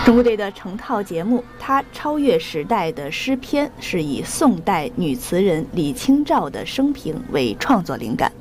中国队的成套节目，它超越时代的诗篇，是以宋代女词人李清照的生平为创作灵感。